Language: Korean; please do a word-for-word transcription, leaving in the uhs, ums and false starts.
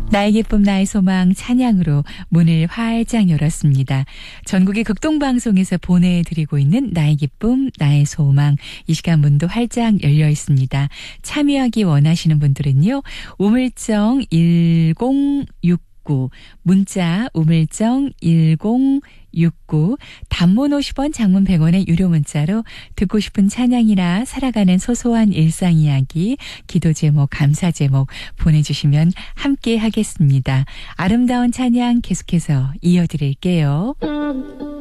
나의 기쁨 나의 소망 찬양으로 문을 활짝 열었습니다. 전국의 극동방송에서 보내드리고 있는 나의 기쁨 나의 소망, 이 시간 문도 활짝 열려 있습니다. 참여하기 원하시는 분들은요, 우물정 일공육구, 문자 우물정 일공육구, 단문 오십 원, 장문 백 원의 유료 문자로 듣고 싶은 찬양이나 살아가는 소소한 일상 이야기, 기도 제목, 감사 제목 보내주시면 함께 하겠습니다. 아름다운 찬양 계속해서 이어드릴게요.